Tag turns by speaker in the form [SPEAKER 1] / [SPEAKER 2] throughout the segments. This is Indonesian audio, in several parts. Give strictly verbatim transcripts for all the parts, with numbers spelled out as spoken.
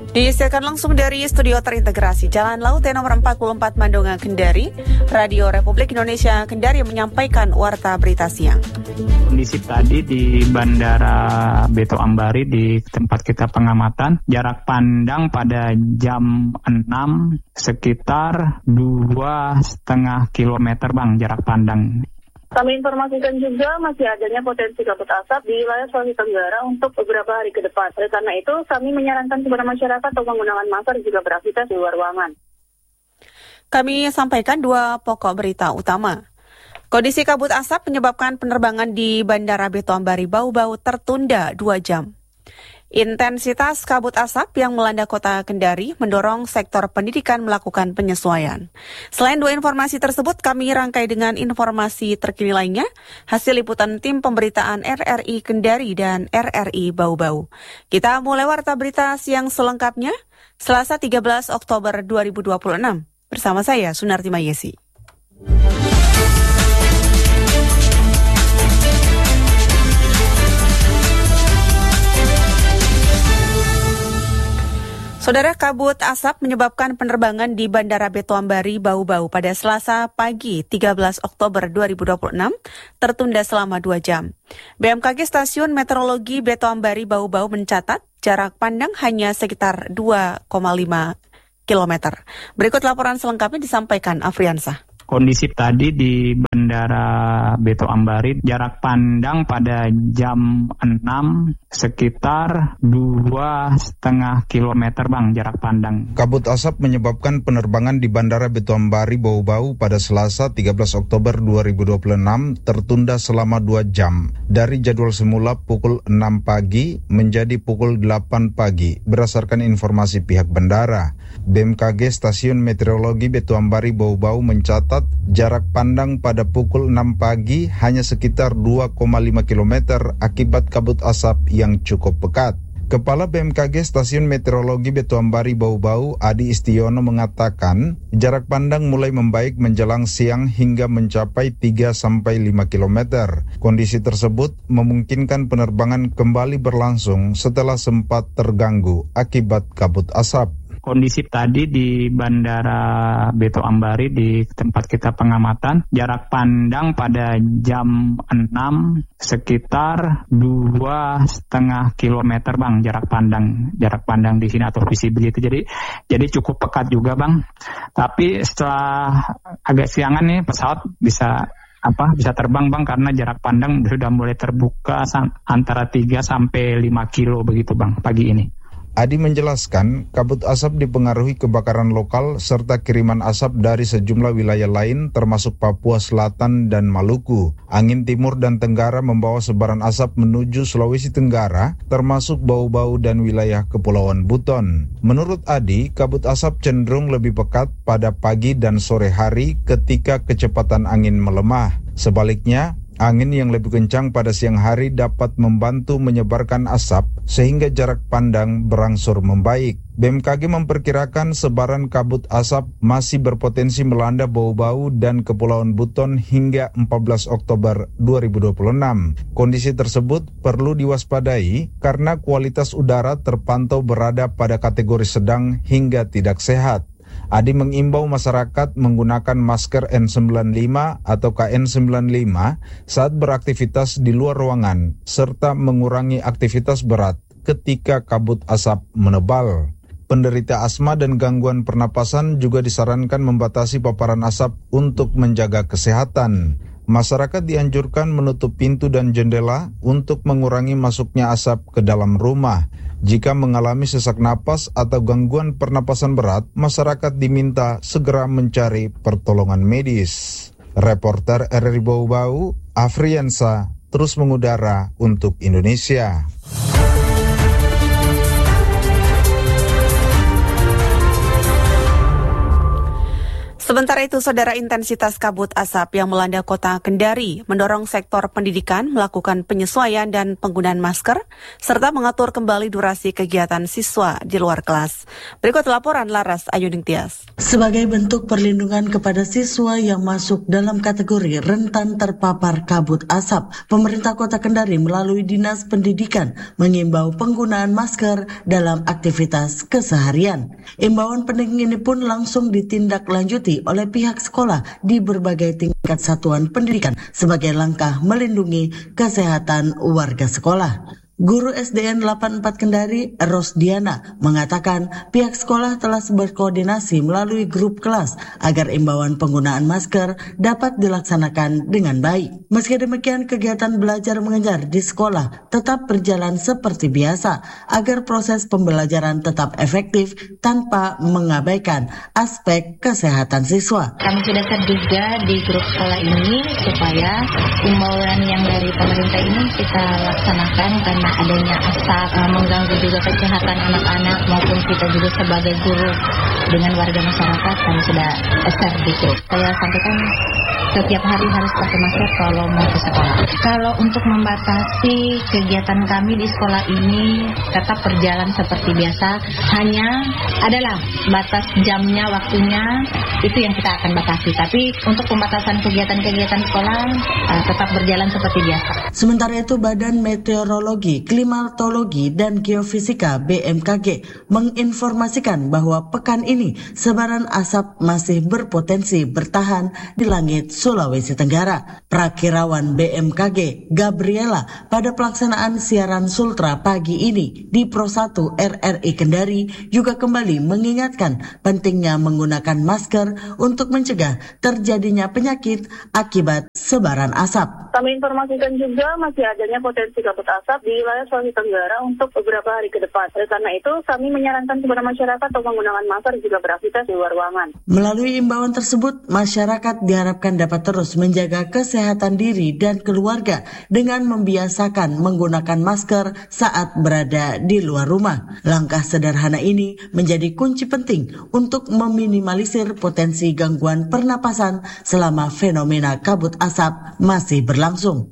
[SPEAKER 1] Disiarkan langsung dari studio terintegrasi Jalan Laut T nomor empat puluh empat Mandonga, Kendari. Radio Republik Indonesia Kendari menyampaikan warta berita siang.
[SPEAKER 2] Kondisi tadi di Bandara Beto Ambari di tempat kita pengamatan, jarak pandang pada jam enam sekitar dua koma lima kilometer bang, jarak pandang.
[SPEAKER 3] Kami informasikan juga masih adanya potensi kabut asap di wilayah Sulawesi Tenggara untuk beberapa hari ke depan. Oleh karena itu, kami menyarankan kepada masyarakat untuk menggunakan masker jika beraktivitas di luar ruangan.
[SPEAKER 1] Kami sampaikan dua pokok berita utama. Kondisi kabut asap menyebabkan penerbangan di Bandara Beto Ambari Bau-Bau tertunda dua jam. Intensitas kabut asap yang melanda kota Kendari mendorong sektor pendidikan melakukan penyesuaian. Selain dua informasi tersebut, kami rangkai dengan informasi terkini lainnya, hasil liputan tim pemberitaan R R I Kendari dan R R I Bau-Bau. Kita mulai warta berita siang selengkapnya, Selasa tiga belas Oktober dua ribu dua puluh enam. Bersama saya, Sunarti Mayesi. Saudara, kabut asap menyebabkan penerbangan di Bandara Beto Ambari Bau-Bau pada Selasa pagi tiga belas Oktober dua ribu dua puluh enam tertunda selama dua jam. B M K G Stasiun Meteorologi Beto Ambari Bau-Bau mencatat jarak pandang hanya sekitar dua koma lima kilometer. Berikut laporan selengkapnya disampaikan Afriansah.
[SPEAKER 2] Kondisi tadi di Bandara Beto Ambari, jarak pandang pada jam enam sekitar dua koma lima kilometer bang, jarak pandang.
[SPEAKER 4] Kabut asap menyebabkan penerbangan di Bandara Beto Ambari Bau-Bau pada Selasa tiga belas Oktober dua ribu dua puluh enam tertunda selama dua jam. Dari jadwal semula pukul enam pagi menjadi pukul delapan pagi berdasarkan informasi pihak bandara. B M K G Stasiun Meteorologi Beto Ambari Bau-Bau mencatat jarak pandang pada pukul enam pagi hanya sekitar dua koma lima kilometer akibat kabut asap yang cukup pekat. Kepala B M K G Stasiun Meteorologi Beto Ambari Bau-Bau, Adi Istiono mengatakan, jarak pandang mulai membaik menjelang siang hingga mencapai tiga sampai lima kilometer. Kondisi tersebut memungkinkan penerbangan kembali berlangsung setelah sempat terganggu akibat kabut asap.
[SPEAKER 2] Kondisi tadi di Bandara Beto Ambari di tempat kita pengamatan, jarak pandang pada jam enam sekitar dua koma lima kilometer bang, jarak pandang jarak pandang di sini atau visibility. Jadi jadi cukup pekat juga bang. Tapi setelah agak siangan nih pesawat bisa apa bisa terbang bang, karena jarak pandang sudah mulai terbuka antara tiga sampai lima kilo begitu bang pagi ini.
[SPEAKER 4] Adi menjelaskan, kabut asap dipengaruhi kebakaran lokal serta kiriman asap dari sejumlah wilayah lain termasuk Papua Selatan dan Maluku. Angin timur dan tenggara membawa sebaran asap menuju Sulawesi Tenggara, termasuk Bau-Bau dan wilayah Kepulauan Buton. Menurut Adi, kabut asap cenderung lebih pekat pada pagi dan sore hari ketika kecepatan angin melemah. Sebaliknya, angin yang lebih kencang pada siang hari dapat membantu menyebarkan asap sehingga jarak pandang berangsur membaik. B M K G memperkirakan sebaran kabut asap masih berpotensi melanda Bau-Bau dan Kepulauan Buton hingga empat belas Oktober dua ribu dua puluh enam. Kondisi tersebut perlu diwaspadai karena kualitas udara terpantau berada pada kategori sedang hingga tidak sehat. Adi mengimbau masyarakat menggunakan masker N sembilan puluh lima atau K N sembilan puluh lima saat beraktivitas di luar ruangan, serta mengurangi aktivitas berat ketika kabut asap menebal. Penderita asma dan gangguan pernapasan juga disarankan membatasi paparan asap untuk menjaga kesehatan. Masyarakat dianjurkan menutup pintu dan jendela untuk mengurangi masuknya asap ke dalam rumah. Jika mengalami sesak napas atau gangguan pernapasan berat, masyarakat diminta segera mencari pertolongan medis. Reporter R R I Bau-Bau, Afriansah, terus mengudara untuk Indonesia.
[SPEAKER 1] Sebenarnya Sementara itu, saudara, intensitas kabut asap yang melanda kota Kendari mendorong sektor pendidikan melakukan penyesuaian dan penggunaan masker, serta mengatur kembali durasi kegiatan siswa di luar kelas. Berikut laporan Laras Ayuning Tias.
[SPEAKER 5] Sebagai bentuk perlindungan kepada siswa yang masuk dalam kategori rentan terpapar kabut asap, pemerintah kota Kendari melalui Dinas Pendidikan mengimbau penggunaan masker dalam aktivitas keseharian. Imbauan penting ini pun langsung ditindaklanjuti oleh pihak sekolah di berbagai tingkat satuan pendidikan sebagai langkah melindungi kesehatan warga sekolah. Guru S D N delapan puluh empat Kendari, Rosdiana, mengatakan pihak sekolah telah berkoordinasi melalui grup kelas agar imbauan penggunaan masker dapat dilaksanakan dengan baik. Meski demikian, kegiatan belajar mengajar di sekolah tetap berjalan seperti biasa agar proses pembelajaran tetap efektif tanpa mengabaikan aspek kesehatan siswa.
[SPEAKER 6] Kami sudah terduga di grup sekolah ini supaya imbauan yang dari pemerintah ini kita laksanakan karena adanya asap uh, mengganggu juga kesehatan anak-anak maupun kita juga sebagai guru dengan warga masyarakat. Kami sudah share di grup. Saya sampaikan setiap hari harus pakai masker kalau mau ke sekolah. Kalau untuk membatasi kegiatan kami di sekolah ini tetap berjalan seperti biasa, hanya adalah batas jamnya, waktunya itu yang kita akan batasi. Tapi untuk pembatasan kegiatan-kegiatan sekolah uh, tetap berjalan seperti biasa.
[SPEAKER 5] Sementara itu, Badan Meteorologi, Klimatologi dan Geofisika B M K G menginformasikan bahwa pekan ini sebaran asap masih berpotensi bertahan di langit Sulawesi Tenggara. Prakirawan B M K G Gabriela pada pelaksanaan siaran Sultra pagi ini di Pro satu R R I Kendari juga kembali mengingatkan pentingnya menggunakan masker untuk mencegah terjadinya penyakit akibat sebaran asap.
[SPEAKER 3] Kami informasikan juga masih adanya potensi kabut asap di wilayah Sulawesi Tenggara untuk beberapa hari ke depan. Oleh karena itu, kami menyarankan kepada masyarakat untuk menggunakan masker juga beraktivitas di luar ruangan.
[SPEAKER 5] Melalui imbauan tersebut, masyarakat diharapkan dapat terus menjaga kesehatan diri dan keluarga dengan membiasakan menggunakan masker saat berada di luar rumah. Langkah sederhana ini menjadi kunci penting untuk meminimalisir potensi gangguan pernapasan selama fenomena kabut asap masih berlangsung.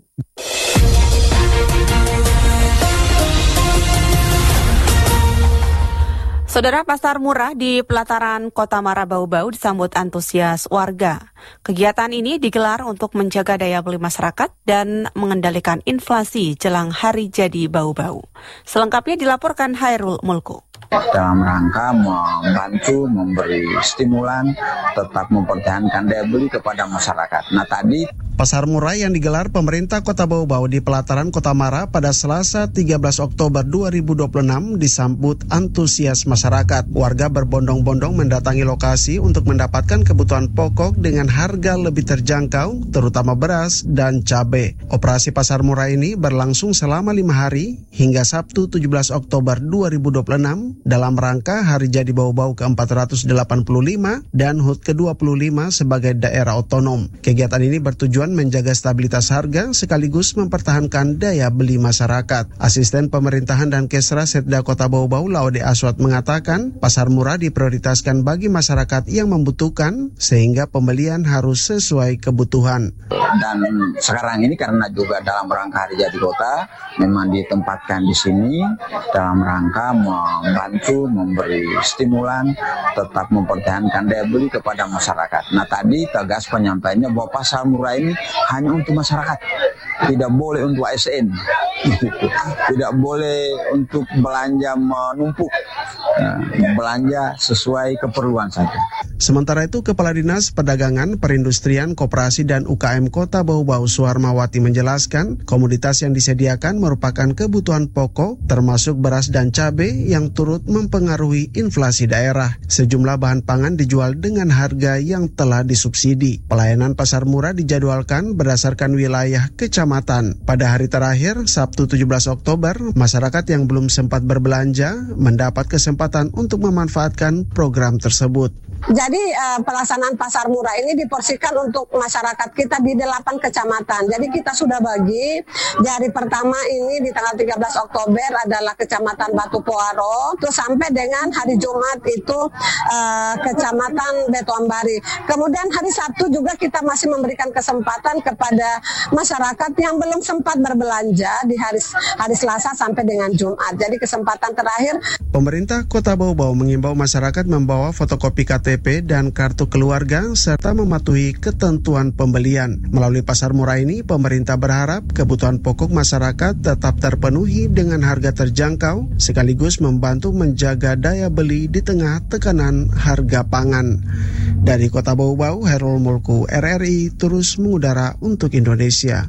[SPEAKER 1] Saudara, pasar murah di pelataran Kota Mara Bau-Bau disambut antusias warga. Kegiatan ini digelar untuk menjaga daya beli masyarakat dan mengendalikan inflasi jelang hari jadi Bau-Bau. Selengkapnya dilaporkan Hairul Mulku.
[SPEAKER 7] Dalam rangka membantu, memberi stimulan, tetap mempertahankan daya beli kepada masyarakat. Nah tadi
[SPEAKER 8] pasar murah yang digelar pemerintah Kota Bau-Bau di pelataran Kota Mara pada Selasa tiga belas Oktober dua ribu dua puluh enam disambut antusias masyarakat. Warga berbondong-bondong mendatangi lokasi untuk mendapatkan kebutuhan pokok dengan harga lebih terjangkau, terutama beras dan cabai. Operasi pasar murah ini berlangsung selama lima hari hingga Sabtu tujuh belas Oktober dua ribu dua puluh enam dalam rangka Hari Jadi Bau-Bau ke empat ratus delapan puluh lima dan H U T ke dua puluh lima sebagai daerah otonom. Kegiatan ini bertujuan menjaga stabilitas harga sekaligus mempertahankan daya beli masyarakat. Asisten Pemerintahan dan Kesra Setda Kota Bau-Bau Laude Aswat mengatakan pasar murah diprioritaskan bagi masyarakat yang membutuhkan sehingga pembelian harus sesuai kebutuhan.
[SPEAKER 7] Dan sekarang ini karena juga dalam rangka Hari Jadi Kota memang ditempatkan di sini dalam rangka membantu, memberi stimulan, tetap mempertahankan daya beli kepada masyarakat. Nah tadi tegas penyampaiannya bahwa pasar murah ini hanya untuk masyarakat, tidak boleh untuk A S N, tidak boleh untuk belanja menumpuk, belanja sesuai keperluan saja.
[SPEAKER 8] Sementara itu, Kepala Dinas Perdagangan, Perindustrian, Koperasi dan U K M Kota Bau-Bau Suharmawati menjelaskan komoditas yang disediakan merupakan kebutuhan pokok termasuk beras dan cabai yang turut mempengaruhi inflasi daerah. Sejumlah bahan pangan dijual dengan harga yang telah disubsidi. Pelayanan pasar murah dijadwalkan berdasarkan wilayah kecamatan. Pada hari terakhir, Sabtu tujuh belas Oktober, masyarakat yang belum sempat berbelanja mendapat kesempatan untuk memanfaatkan program tersebut.
[SPEAKER 9] Jadi uh, pelaksanaan pasar murah ini diporsikan untuk masyarakat kita di delapan kecamatan. Jadi kita sudah bagi, di hari pertama ini di tanggal tiga belas Oktober adalah Kecamatan Batu Poaro, terus sampai dengan hari Jumat itu uh, Kecamatan Betoambari. Kemudian hari Sabtu juga kita masih memberikan kesempatan kepada masyarakat yang belum sempat berbelanja di hari hari Selasa sampai dengan Jumat. Jadi kesempatan terakhir.
[SPEAKER 8] Pemerintah Kota Bau-Bau mengimbau masyarakat membawa fotokopi K T P dan kartu keluarga serta mematuhi ketentuan pembelian. Melalui pasar murah ini, pemerintah berharap kebutuhan pokok masyarakat tetap terpenuhi dengan harga terjangkau sekaligus membantu menjaga daya beli di tengah tekanan harga pangan. Dari Kota Bau-Bau, Herul Mulku, R R I terus mengudara untuk Indonesia.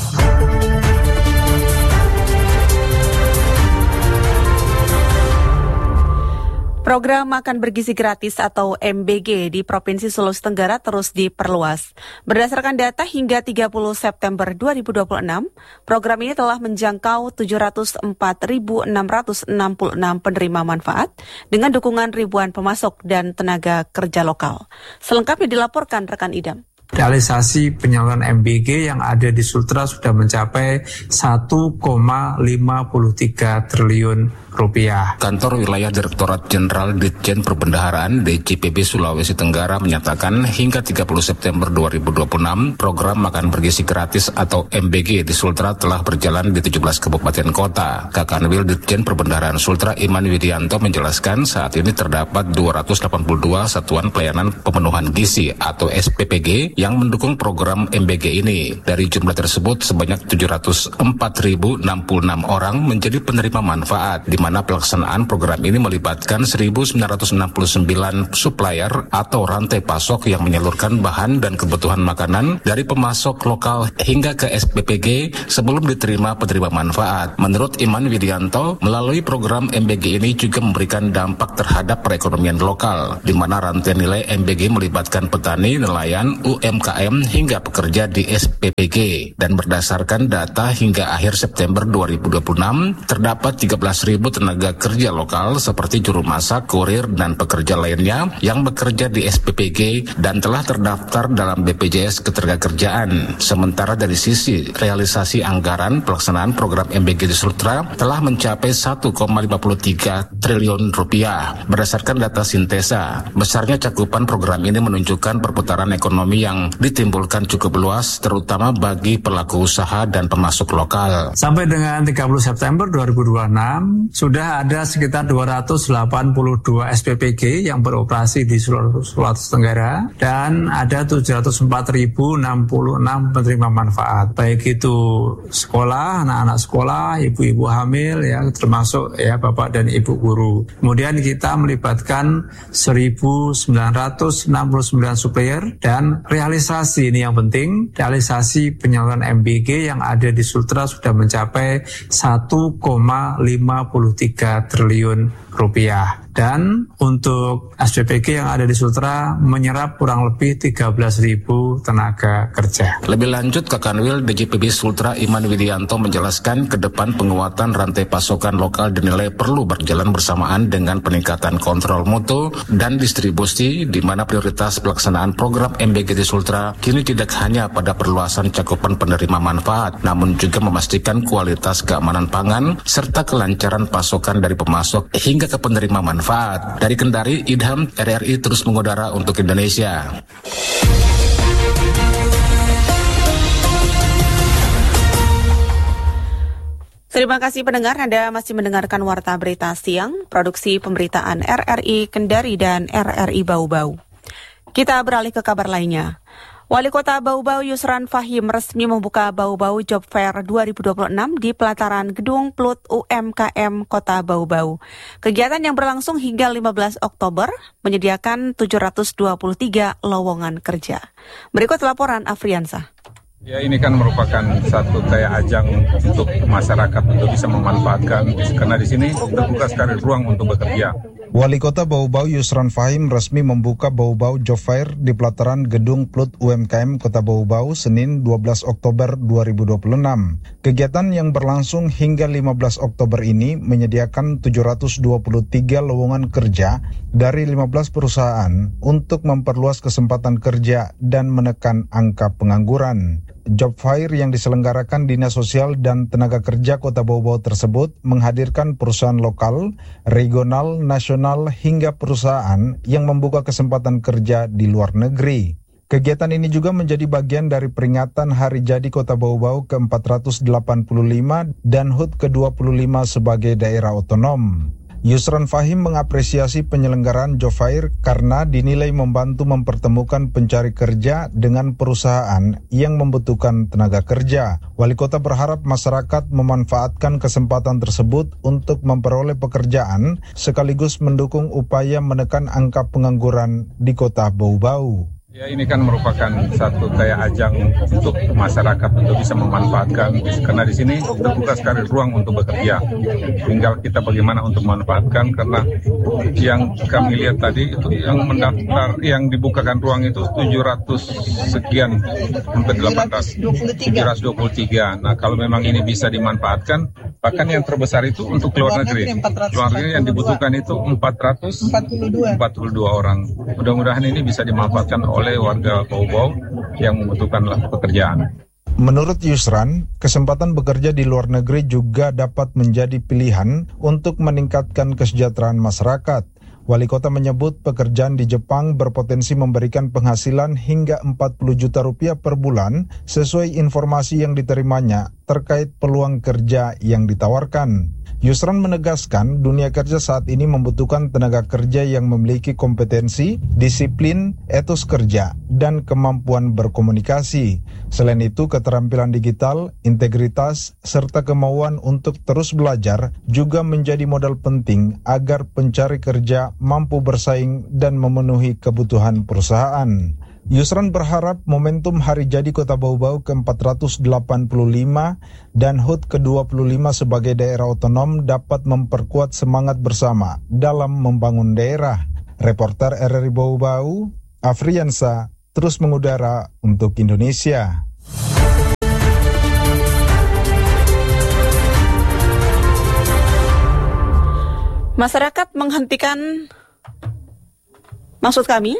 [SPEAKER 1] Program Makan Bergizi Gratis atau M B G di Provinsi Sulawesi Tenggara terus diperluas. Berdasarkan data hingga tiga puluh September dua ribu dua puluh enam, program ini telah menjangkau tujuh ratus empat ribu enam ratus enam puluh enam penerima manfaat dengan dukungan ribuan pemasok dan tenaga kerja lokal. Selengkapnya dilaporkan rekan Idam.
[SPEAKER 10] Realisasi penyaluran M B G yang ada di Sultra sudah mencapai satu koma lima tiga triliun rupiah.
[SPEAKER 11] Kantor Wilayah Direktorat Jenderal Ditjen Perbendaharaan D J P B Sulawesi Tenggara menyatakan hingga tiga puluh September dua ribu dua puluh enam, program Makan Bergizi Gratis atau M B G di Sultra telah berjalan di tujuh belas kabupaten kota. Kakanwil Ditjen Perbendaharaan Sultra Iman Widianto menjelaskan saat ini terdapat dua ratus delapan puluh dua satuan pelayanan pemenuhan gizi atau S P P G yang mendukung program M B G ini. Dari jumlah tersebut, sebanyak tujuh ratus empat ribu enam puluh enam orang menjadi penerima manfaat, di mana pelaksanaan program ini melibatkan seribu sembilan ratus enam puluh sembilan supplier atau rantai pasok yang menyalurkan bahan dan kebutuhan makanan dari pemasok lokal hingga ke S P P G sebelum diterima penerima manfaat. Menurut Iman Widianto, melalui program M B G ini juga memberikan dampak terhadap perekonomian lokal, di mana rantai nilai M B G melibatkan petani, nelayan, U M K M hingga pekerja di S P P G. Dan berdasarkan data hingga akhir September dua ribu dua puluh enam, terdapat tiga belas ribu tenaga kerja lokal seperti juru masak, kurir, dan pekerja lainnya yang bekerja di S P P G dan telah terdaftar dalam B P J S Ketenagakerjaan. Sementara dari sisi realisasi anggaran, pelaksanaan program M B G di Sultra telah mencapai satu koma lima tiga triliun rupiah. Berdasarkan data Sintesa, besarnya cakupan program ini menunjukkan perputaran ekonomi yang ditimbulkan cukup luas, terutama bagi pelaku usaha dan pemasok lokal.
[SPEAKER 10] Sampai dengan tiga puluh September dua ribu dua puluh enam, sudah ada sekitar dua ratus delapan puluh dua S P P G yang beroperasi di Sulawesi Tenggara dan ada tujuh ratus empat ribu enam puluh enam penerima manfaat, baik itu sekolah, anak-anak sekolah, ibu-ibu hamil, ya termasuk ya bapak dan ibu guru. Kemudian kita melibatkan seribu sembilan ratus enam puluh sembilan supplier dan realisasi ini yang penting, realisasi penyaluran M B G yang ada di Sultra sudah mencapai satu koma lima tiga triliun rupiah. Dan untuk S P P G yang ada di Sultra menyerap kurang lebih tiga belas ribu tenaga kerja.
[SPEAKER 11] Lebih lanjut, Kakanwil D J P B Sultra Iman Widianto menjelaskan ke depan penguatan rantai pasokan lokal dinilai perlu berjalan bersamaan dengan peningkatan kontrol mutu dan distribusi, di mana prioritas pelaksanaan program M B G di Sultra kini tidak hanya pada perluasan cakupan penerima manfaat, namun juga memastikan kualitas keamanan pangan serta kelancaran pasokan dari pemasok hingga ke penerima manfaat. Dari Kendari, Idham, R R I terus mengudara untuk Indonesia.
[SPEAKER 1] Terima kasih pendengar, Anda masih mendengarkan Warta Berita Siang, produksi pemberitaan R R I Kendari dan R R I Bau-Bau. Kita beralih ke kabar lainnya. Wali Kota Bau-Bau Yusran Fahim resmi membuka Bau-Bau Job Fair dua ribu dua puluh enam di pelataran Gedung Plut U M K M Kota Bau-Bau. Kegiatan yang berlangsung hingga lima belas Oktober menyediakan tujuh ratus dua puluh tiga lowongan kerja. Berikut laporan Afriansah.
[SPEAKER 12] Ya, ini kan merupakan satu kayak ajang untuk masyarakat untuk bisa memanfaatkan, karena di sini terbuka sekali ruang untuk bekerja.
[SPEAKER 4] Wali Kota Bau-Bau Yusran Fahim resmi membuka Bau-Bau Job Fair di pelataran Gedung Plut U M K M Kota Bau-Bau Senin dua belas Oktober dua ribu dua puluh enam. Kegiatan yang berlangsung hingga lima belas Oktober ini menyediakan tujuh ratus dua puluh tiga lowongan kerja dari lima belas perusahaan untuk memperluas kesempatan kerja dan menekan angka pengangguran. Job Fair yang diselenggarakan Dinas Sosial dan Tenaga Kerja Kota Bau-Bau tersebut menghadirkan perusahaan lokal, regional, nasional hingga perusahaan yang membuka kesempatan kerja di luar negeri. Kegiatan ini juga menjadi bagian dari peringatan Hari Jadi Kota Bau-Bau ke empat ratus delapan puluh lima dan H U T ke dua puluh lima sebagai daerah otonom. Yusran Fahim mengapresiasi penyelenggaraan Job Fair karena dinilai membantu mempertemukan pencari kerja dengan perusahaan yang membutuhkan tenaga kerja. Wali Kota berharap masyarakat memanfaatkan kesempatan tersebut untuk memperoleh pekerjaan sekaligus mendukung upaya menekan angka pengangguran di Kota Bau-Bau.
[SPEAKER 12] Ya, ini kan merupakan satu kayak ajang untuk masyarakat untuk bisa memanfaatkan, karena di sini terbuka sekali ruang untuk bekerja. Tinggal kita bagaimana untuk memanfaatkan, karena yang kami lihat tadi itu yang mendaftar, yang dibukakan ruang itu tujuh ratus sekian, hampir delapan ratus, tujuh ratus dua puluh tiga. Nah, kalau memang ini bisa dimanfaatkan, bahkan yang terbesar itu untuk luar negeri. Luar negeri yang dibutuhkan itu empat ratus empat puluh dua orang. Mudah-mudahan ini bisa dimanfaatkan oleh oleh warga Bau-Bau yang membutuhkan pekerjaan.
[SPEAKER 4] Menurut Yusran, kesempatan bekerja di luar negeri juga dapat menjadi pilihan untuk meningkatkan kesejahteraan masyarakat. Wali Kota menyebut pekerjaan di Jepang berpotensi memberikan penghasilan hingga empat puluh juta rupiah per bulan sesuai informasi yang diterimanya terkait peluang kerja yang ditawarkan. Yusran menegaskan dunia kerja saat ini membutuhkan tenaga kerja yang memiliki kompetensi, disiplin, etos kerja, dan kemampuan berkomunikasi. Selain itu, keterampilan digital, integritas, serta kemauan untuk terus belajar juga menjadi modal penting agar pencari kerja mampu bersaing dan memenuhi kebutuhan perusahaan. Yusran berharap momentum Hari Jadi Kota Bau-Bau ke empat ratus delapan puluh lima dan H U T ke dua puluh lima sebagai daerah otonom dapat memperkuat semangat bersama dalam membangun daerah. Reporter R R I Bau-Bau, Afriansa, terus mengudara untuk Indonesia.
[SPEAKER 1] Masyarakat menghentikan, maksud kami,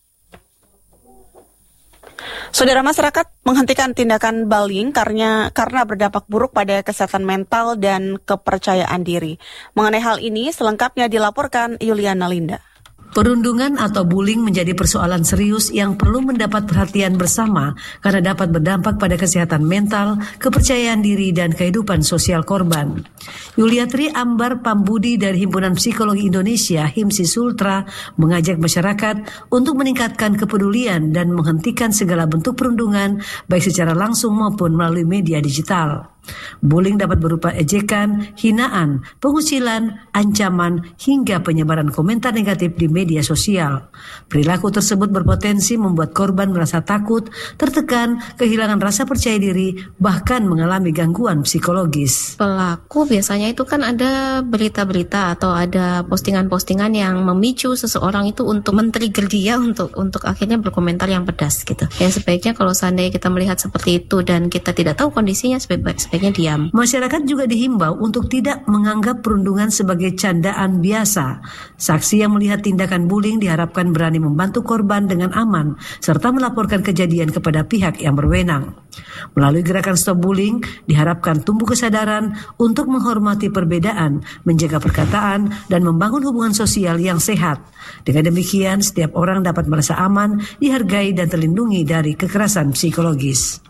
[SPEAKER 1] Saudara, masyarakat menghentikan tindakan bullying karena karena berdampak buruk pada kesehatan mental dan kepercayaan diri. Mengenai hal ini, selengkapnya dilaporkan Yuliana Linda.
[SPEAKER 13] Perundungan atau bullying menjadi persoalan serius yang perlu mendapat perhatian bersama karena dapat berdampak pada kesehatan mental, kepercayaan diri, dan kehidupan sosial korban. Yuliatri Ambar Pambudi dari Himpunan Psikologi Indonesia HIMSI Sultra mengajak masyarakat untuk meningkatkan kepedulian dan menghentikan segala bentuk perundungan baik secara langsung maupun melalui media digital. Bullying dapat berupa ejekan, hinaan, pengucilan, ancaman, hingga penyebaran komentar negatif di media sosial. Perilaku tersebut berpotensi membuat korban merasa takut, tertekan, kehilangan rasa percaya diri, bahkan mengalami gangguan psikologis.
[SPEAKER 14] Pelaku biasanya itu kan ada berita-berita atau ada postingan-postingan yang memicu seseorang itu untuk men-trigger dia untuk untuk akhirnya berkomentar yang pedas gitu. Ya, sebaiknya kalau seandainya kita melihat seperti itu dan kita tidak tahu kondisinya, sebaik-baik sebaiknya diam.
[SPEAKER 13] Masyarakat juga dihimbau untuk tidak menganggap perundungan sebagai candaan biasa. Saksi yang melihat tindakan bullying diharapkan berani membantu korban dengan aman, serta melaporkan kejadian kepada pihak yang berwenang. Melalui gerakan Stop Bullying, diharapkan tumbuh kesadaran untuk menghormati perbedaan, menjaga perkataan, dan membangun hubungan sosial yang sehat. Dengan demikian, setiap orang dapat merasa aman, dihargai, dan terlindungi dari kekerasan psikologis.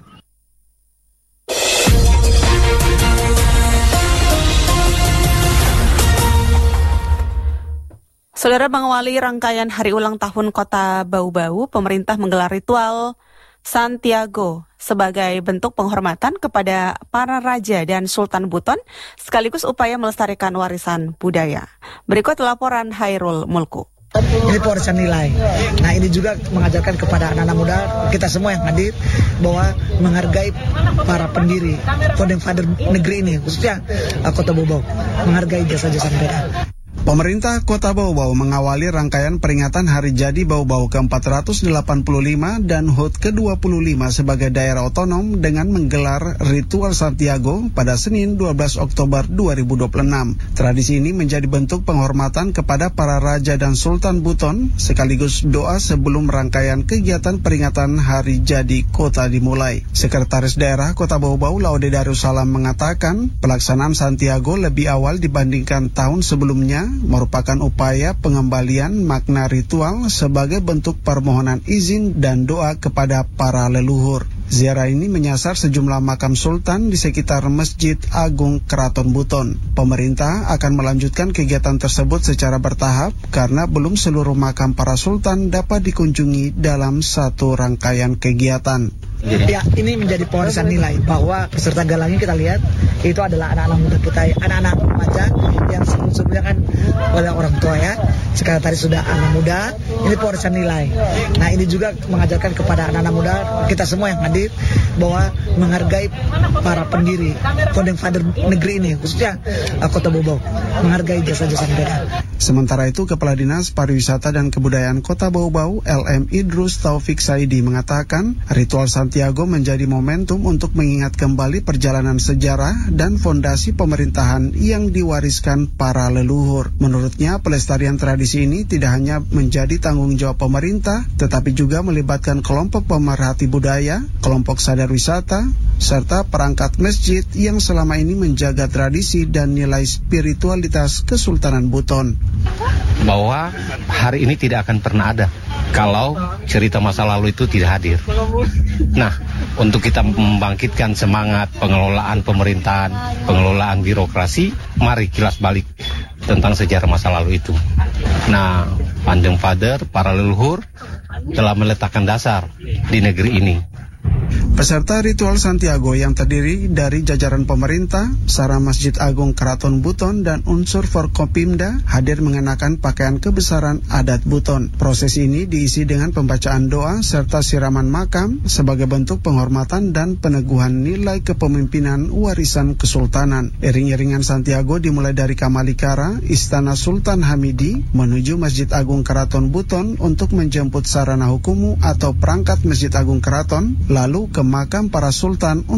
[SPEAKER 1] Saudara, mengawali rangkaian hari ulang tahun Kota Bau-Bau, pemerintah menggelar ritual Santiago sebagai bentuk penghormatan kepada para raja dan Sultan Buton, sekaligus upaya melestarikan warisan budaya. Berikut laporan Hairul Mulku.
[SPEAKER 15] Ini pewarisan nilai. Nah, ini juga mengajarkan kepada anak-anak muda, kita semua yang hadir, bahwa menghargai para pendiri, founding father negeri ini, khususnya uh, Kota Bau-Bau, menghargai jasa-jasa mereka.
[SPEAKER 8] Pemerintah Kota Bau-Bau mengawali rangkaian peringatan Hari Jadi Bau-Bau ke empat ratus delapan puluh lima dan H U T ke dua puluh lima sebagai daerah otonom dengan menggelar Ritual Santiago pada Senin dua belas Oktober dua ribu dua puluh enam. Tradisi ini menjadi bentuk penghormatan kepada para Raja dan Sultan Buton sekaligus doa sebelum rangkaian kegiatan peringatan Hari Jadi Kota dimulai. Sekretaris Daerah Kota Bau-Bau Laude Darussalam mengatakan pelaksanaan Santiago lebih awal dibandingkan tahun sebelumnya merupakan upaya pengembalian makna ritual sebagai bentuk permohonan izin dan doa kepada para leluhur. Ziarah ini menyasar sejumlah makam sultan di sekitar Masjid Agung Keraton Buton. Pemerintah akan melanjutkan kegiatan tersebut secara bertahap karena belum seluruh makam para sultan dapat dikunjungi dalam satu rangkaian kegiatan.
[SPEAKER 15] Ya, ini menjadi pewarisan nilai bahwa peserta galangnya kita lihat itu adalah anak-anak muda kita, anak-anak remaja yang sebelum-sebelumnya kan oleh orang tua ya, sekarang tadi sudah anak muda, ini pewarisan nilai. Nah ini juga mengajarkan kepada anak-anak muda kita semua yang hadir bahwa menghargai para pendiri, founding father negeri ini, khususnya Kota Bau-Bau, menghargai jasa-jasa mereka.
[SPEAKER 8] Sementara itu, Kepala Dinas Pariwisata dan Kebudayaan Kota Bau-Bau, L M Idrus Taufik Saidi mengatakan, ritual Santiago menjadi momentum untuk mengingat kembali perjalanan sejarah dan fondasi pemerintahan yang diwariskan para leluhur. Menurutnya, pelestarian tradisi ini tidak hanya menjadi tanggung jawab pemerintah, tetapi juga melibatkan kelompok pemerhati budaya, kelompok sadar wisata, serta perangkat masjid yang selama ini menjaga tradisi dan nilai spiritualitas Kesultanan Buton.
[SPEAKER 16] Bahwa hari ini tidak akan pernah ada kalau cerita masa lalu itu tidak hadir. Nah, untuk kita membangkitkan semangat pengelolaan pemerintahan, pengelolaan birokrasi, mari kilas balik tentang sejarah masa lalu itu. Nah, Founding Father, para leluhur telah meletakkan dasar di negeri ini.
[SPEAKER 8] Peserta ritual Santiago yang terdiri dari jajaran pemerintah, Sara Masjid Agung Keraton Buton, dan unsur Forkopimda hadir mengenakan pakaian kebesaran adat Buton. Proses ini diisi dengan pembacaan doa serta siraman makam sebagai bentuk penghormatan dan peneguhan nilai kepemimpinan warisan kesultanan. Iring-iringan Santiago dimulai dari Kamalikara, Istana Sultan Hamidi, menuju Masjid Agung Keraton Buton untuk menjemput sarana hukumu atau perangkat Masjid Agung Keraton, lalu ke makam para sultan